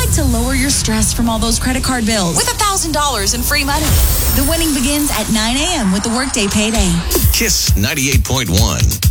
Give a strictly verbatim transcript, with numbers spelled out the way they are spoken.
need to lower your stress from all those credit card bills with one thousand dollars in free money. The winning begins at nine a.m. with the Workday Payday. Kiss ninety-eight point one.